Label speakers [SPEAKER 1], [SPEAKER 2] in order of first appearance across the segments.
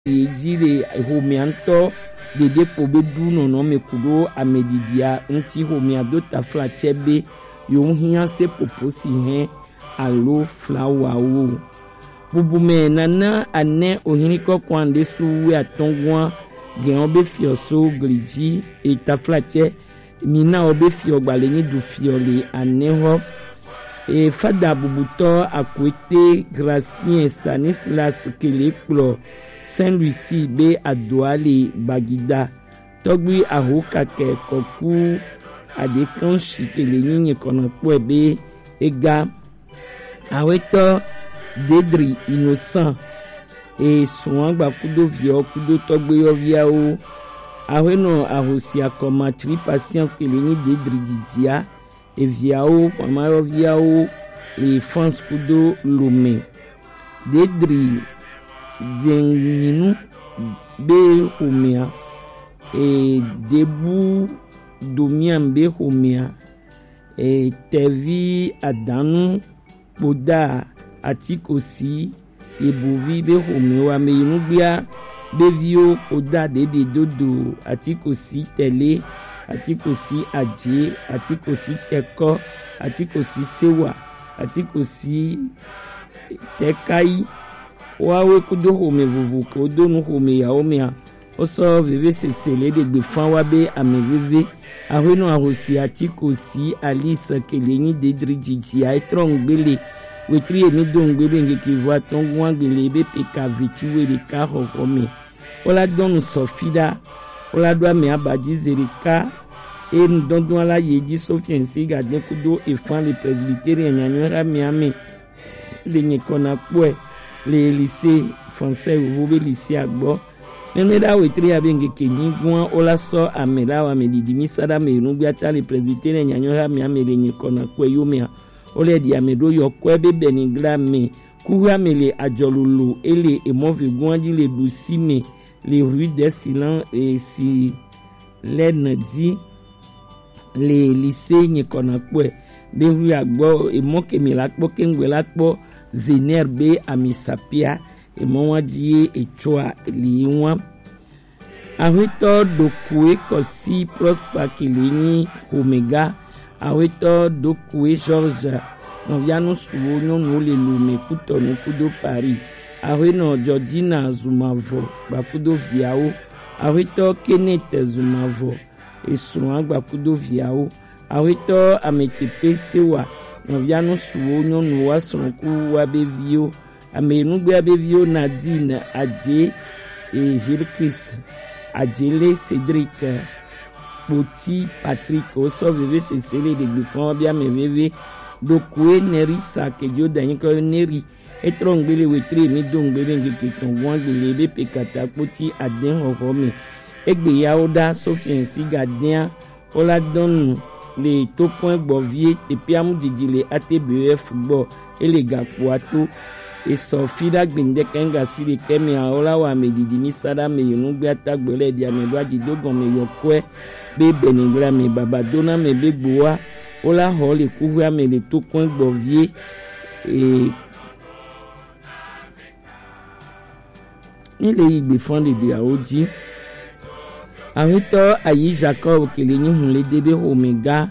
[SPEAKER 1] ejire homianto dede pobe du nono mekudo amedidia nti homia do tafla chebe yo hia se poposi he alo flower wo bubume nana ane ohiniko kwande suwe atongwa gen obe fioso gliji e tafla che mina obe fio gbalenyi du fiole aneho e fada bubuto akwete Gracien Stanislas Keleklo Saint-Lucie be Adouali Bagida togbi ahoka ke koku adekanshi kelenyi kono poebe ega aweto Dedri Innocent e suangba kudo vio kudo togbe ovia o aweno ahosia koma tri patience kelenyi Dedri Didia e viao mama viao e France kudo lume Dedri Denginu be homia e debu domian be homia e tevi adanu poda atikosi e bovi be homia wa me inubia bevio poda dede dodo atikosi tele atikosi aje atikosi teko atikosi sewa atikosi tekai wawe kudo home vuvu kodo no home ya omia oso vive sesele de gbefan wa be ameveve ahweno ahosi atikosi Alice kelenyi Dedri Jiji ai trongbele wetri emi dongbele ngeki vo atongwa gbele be pekaviti wele ka hokome ola donu sofida ola do ame abaji zerika e ndondon ala yeji sofiensi gade kudo efan le presbytérien nyanyora miami le nyekona poe les lycées français vous be lycée agbo nene da wetri abenge kenyi gwan ola so amela wa medidimi sada me nubi ata le presbytérien nyanyora miami le nyekona poe yomia ole di amedo yokwe be benigla me kuwa mele ajolulu ele emovi gwanji le dusime les rues des silents et si l'ennedi les lycées nyekona poe be rue agbo emoke milakpo kengwelakpo zener be amisapia emowadie echoa liwa awito dokue kosi prosper kilenyi omega awito dokue George noviano suwo no le lume kuto no kudo Paris aweno Georgina Zumavo bakudo viao awito Kenneth Zumavo esuan bakudo viao awito ametepe sewa noviano suwo no wa sonku wa bevio amenu gbe bevio Nadine Adje et Gilles Christ Adjele Cédric Poti Patrick oso vive sesele de gbefan bia meveve dokue Nerissa ke jo danyi ko neri etrongbele wetri mi dongbele ngeke tonwan gbele be pekata Poti aden hohome egbe yaoda Sofiensi gadien ola donu le to point bovie te piamu didile ATBF bo ele gapo ato e sofida gbende kenga sire kemi aola wa medidini sada me yunu gbe atagbele dia me ba didogon me yokwe be benigla me babadona me be gbowa ola ho le kuwa me le to point bovie e ile igbe fonde de aoji awito ayi Jacob kelenyi hunle debe omega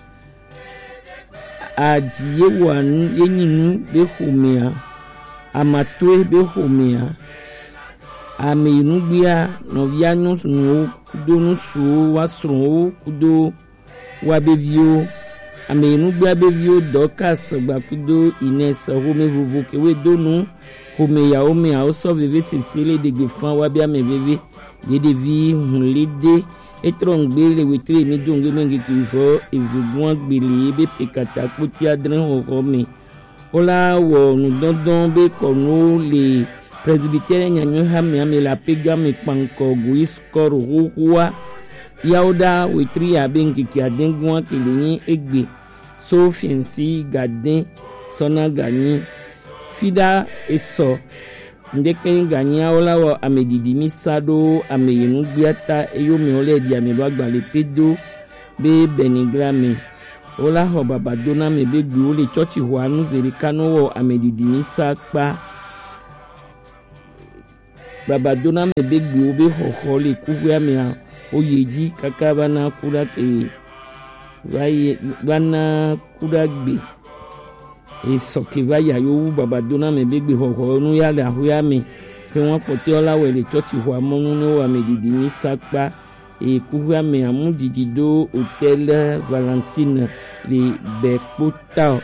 [SPEAKER 1] ajiye wan yenyinu be homea amatoe be homea amenu bia novia no no kudo no so wasro kudo wa bevio amenu bia bevio Dorcas gbakudo Ines home vuvu kewe donu homea omea oso vive sesele de gbefan wa bia meveve dedevi hunlede etrongbele wetri mi donge menge kifo evigwan gbele be pekata Poti adren hokome ola wo nu dondon be kono le presbytérien nyanyo hamiame la pega me panko guis koro huwa yaoda wetri abenge ki adengwan kelenyi egbe Sofiensi gaden sona gani fida eso ndeke ganya ola wa amedidimi sado ameyinu biata eyomi ole di amelo agbale pedo be benigrame ola ho babadona me be gbo le church huanu zerika no wo amedidimi sakpa babadona me be gbe obe xoxo le kuhua mea oyeji kaka bana kuda ke bana kuda gbe soke va ya yo babadona me be gbe xoxo nu ya le ahua me ke won pote ola we le church ho amonu no wa me didi ni sakpa kuhua me amu didi do Hôtel Valentine le Bekpota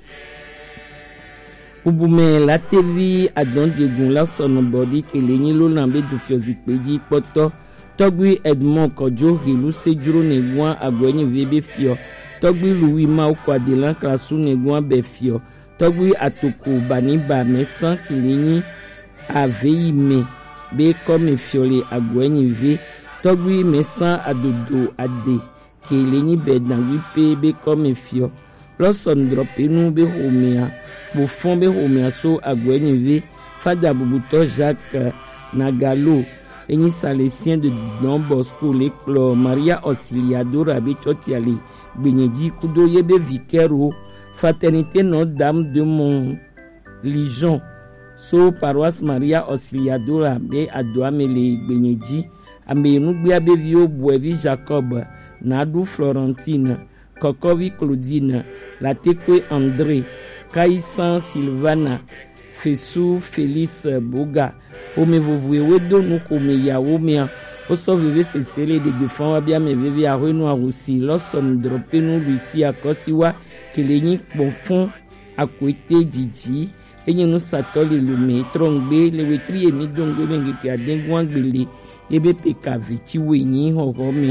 [SPEAKER 1] Ubume la TV adon degun la sono body keleyin lo na be du fiozi peji poto togbi Edmond Kojo hilu sejuro negwan agwenyi vebe fio togbi Louis ma kwade lan klasu negwan be fio togbi atoko baniba mesan keleyin aveyi me be comme fiole agwenyi ve togbi mesan adodo ade keleyin be dan wipe be comme fio Lawson droppé nous be homea pour fond be homea so agweni ve fada bubuto Jacques Nagalo eni salesien de Don Bosco l'école Maria Auxiliadora be chotiali gbenyeji kudo yebe vikero fraternité Notre-Dame de Mont Lijon so paroisse Maria Auxiliadora be adoamele gbenyeji amenu gbe be vio boevi Jacob Nadu Florentine Kokovi Claudine, Latekwe André, Kaïsan Sylvana, Fessou Félix Boga, Ome Vovoué do nou kome ya omea, oso veve se sere de gefan wabia me veve a reno aussi, Lawson droppé nou Lucie akosiwa, kelenyi bonfon akwete Didi, enye nou satoli lume, trongbe, le wetri emi dongo mengeke adengwan gbele, ebe pekave ti wenyi horome,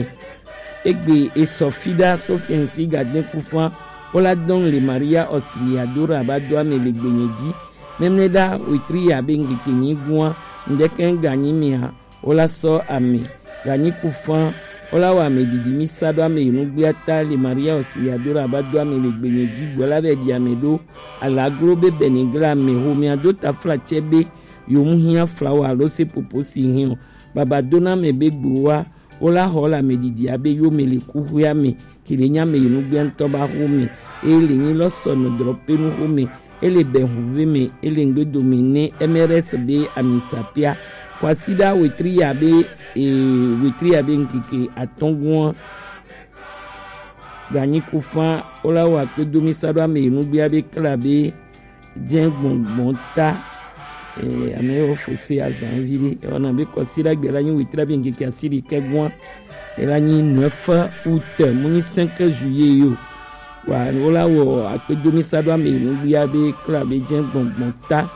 [SPEAKER 1] Egbe et Sofida Sofiensi Gadin Koufan Ola don le Maria Auxiliadora Abadwa me le gbenyeji Memne da witri ya bengi kenyi gwa Ndeken ganyi miha Ola so ame Ganyi Koufan Ola wa me didimi sadwa me inubiata le Maria Auxiliadora Abadwa me le gbenyeji Gwola ve diamedo Ala grobe benigra me Homia do tafla chebe Yomuhia flower Lose poposi hiyo Babadona me begboa Ola hola medidi abe yo mele kuhua me kilenya me yinu gento ba home ele ni losono droppe nu home ele be huve me ele ngbe domine MRS be amisapia kwasida wetri abe nkike atongwa gani kufa ola wa pe domisado me yinu gbe abe klabe jengbongbonta ameyo fosse à Zanville on a bien considéré que l'année 8 bien qui a siri kegwan l'année 9 août mon 5 juillet yo wa ola wo apedomi sado ame ngi abe club jengbongbonta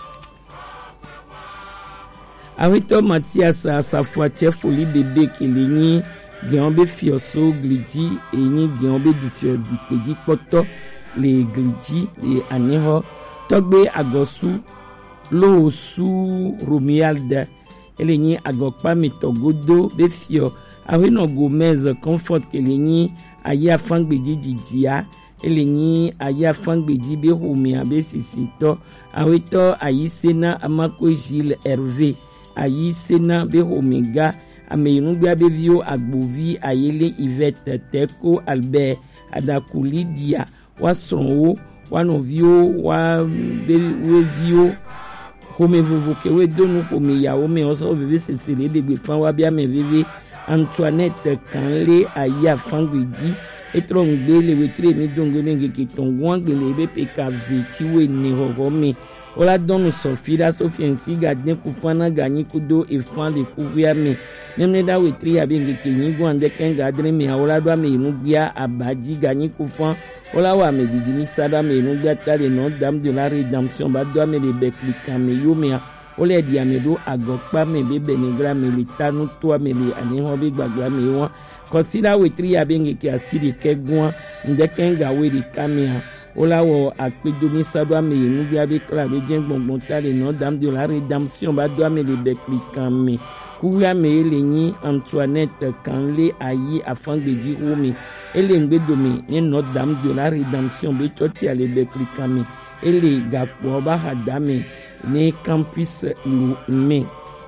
[SPEAKER 1] awito Mathias sa foi chef folie bébé kelenyi Giambe fioso glidi eni Giambe du fiozi pedi poto le glidi le aneho togbe agosu lo su Romuald elenyi agokpa mitogodo befio awino Gomez comfort kelenyi aya fangbeji didia elenyi aya fangbeji be homia be sisito awito ayisena amako Gilles Hervé ayisena be homega ameyinu gba be vio agbovi ayele Yvette Teko Albert adakulidia wasonwo wanovio wa be vio Home vovoke we donu home ya home oso veve se sere de gbefan wa bia me veve Antoinette Kanle aya fangbeji etrongbe le wetre mi dongo nge ki tongwan gbele be PKV ti we ni home ola donu Sofida Sofiensi Gadin Koufana ganyi kudo efan le kuwia me memne da wetre ya be nge ki nyigo ande ken gadre me ola do me inubia abaji ganyi Koufan Ola wa me didi mi sada me no gata le Notre-Dame de la Rédemption ba do me le beklika me yo me ole di amedo agokpa me be benigra me litanu to me le ani ho be gbagba me won consider wetri ya bengi ki asiri kegwan ndekenga we di kamia ola wo apedo mi sada me no bia be kra be jengbongbon ta le Notre-Dame de la Rédemption ba do me le beklika me kuya me lenyi Antoinette Kanle ayi afangbeji omi ele ngbedomi ni Notre-Dame de la Rédemption be choti ale beklikami ele gapo ba hadame ni campus lume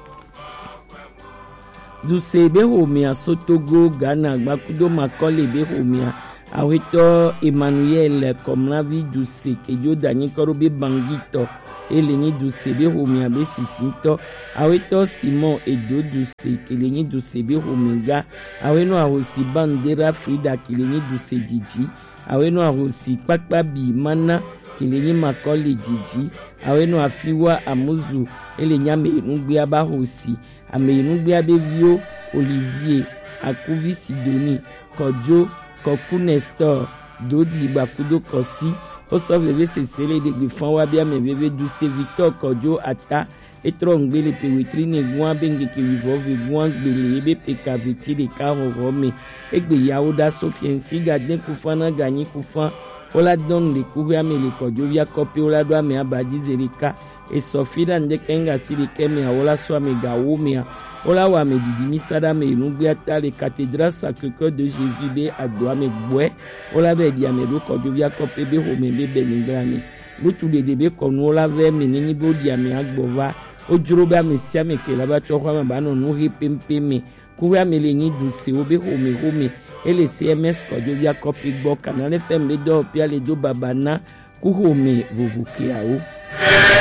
[SPEAKER 1] du sebe homia Sotogo Ghana gbakudo makole be homia awito Emmanuel Komlavi du seke yo dani korobe bangito elenyi duse be homia be sisinto aweto Simon Edo duse kelenyi duse be homega aweno ahosi Bandera Frida kelenyi duse Didi aweno ahosi Kpakpa Bi Mana kelenyi Makoli Didi aweno afiwa Amuzu elenya menugbe abahosi amenugbe abevio Olivier Akuvi Sidoni Kojo Koku Nestor Dodi Bakudo Kosi Osoveve Sesele de Bifanwa Bia Meveve Duse Victor Kojo Ata Etrongbe le Pewetrine Gouan Bengeke Vivove Gouan Gbele Ebe Pekaveti de Karo Rome Egbe Yaouda Sofiensi Gaden Koufana Gagné Koufan Ola Don le Kouvia Me le Kojo Via Kope Ola Doa Me Abadi Zerika E Sofida Ndekenga Silike Me Ola Soa Me Gawo Me Ola wa me didi misada me inugbe ata le cathédrale Sacré-Cœur de Jésus be adoa me bwe. Ola be di amedo kodovia kope be home be beningrane. Lutu de debe konu ola ve me nini bo di ame agbova. Ojuro be ame si ame ke laba chokwa me bano nuhi pempe me. Kuwe ame le nyi duse obe home. Ele CMS kodovia kope gbo kanale fem le do pia le do babana. Kuhome vuvuke ao.